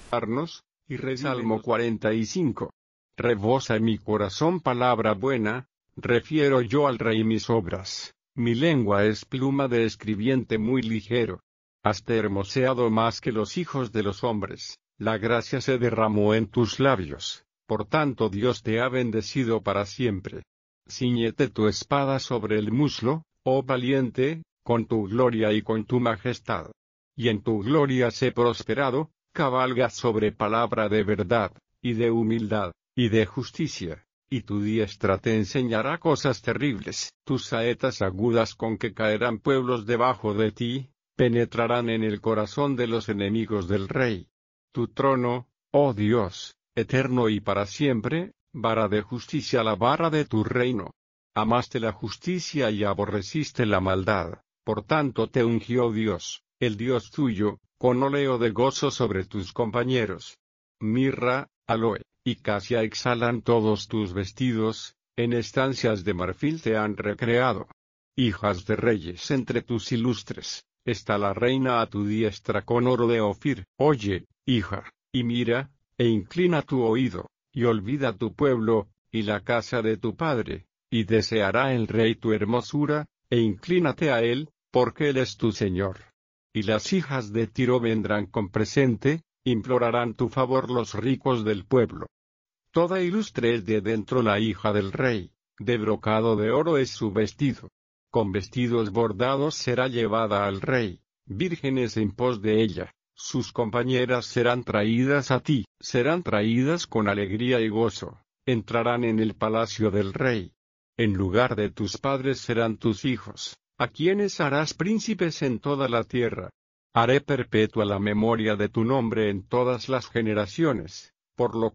y Salmo 45. Rebosa en mi corazón palabra buena, refiero yo al Rey mis obras, mi lengua es pluma de escribiente muy ligero. Has hermoseado más que los hijos de los hombres, la gracia se derramó en tus labios, por tanto Dios te ha bendecido para siempre. Cíñete tu espada sobre el muslo, oh valiente, con tu gloria y con tu majestad. Y en tu gloria sé prosperado, cabalga sobre palabra de verdad, y de humildad, y de justicia, y tu diestra te enseñará cosas terribles. Tus saetas agudas con que caerán pueblos debajo de ti, penetrarán en el corazón de los enemigos del rey. Tu trono, oh Dios, eterno y para siempre, vara de justicia la vara de tu reino. Amaste la justicia y aborreciste la maldad, por tanto te ungió Dios, el Dios tuyo, con óleo de gozo sobre tus compañeros. Mirra, aloe, y casia exhalan todos tus vestidos, en estancias de marfil te han recreado. Hijas de reyes entre tus ilustres, está la reina a tu diestra con oro de Ofir. Oye, hija, y mira, e inclina tu oído, y olvida tu pueblo, y la casa de tu padre, y deseará el rey tu hermosura, e inclínate a él, porque él es tu Señor. Y las hijas de Tiro vendrán con presente, implorarán tu favor los ricos del pueblo. Toda ilustre es de dentro la hija del rey, de brocado de oro es su vestido. Con vestidos bordados será llevada al rey, vírgenes en pos de ella, sus compañeras serán traídas a ti, serán traídas con alegría y gozo, entrarán en el palacio del rey. En lugar de tus padres serán tus hijos, a quienes harás príncipes en toda la tierra. Haré perpetua la memoria de tu nombre en todas las generaciones, por lo